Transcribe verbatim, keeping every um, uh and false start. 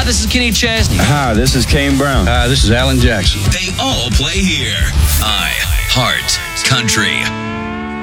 this is Kenny Chesney. Hi, this is Kane Brown. Hi, this is Alan Jackson. They all play here. I Heart Country.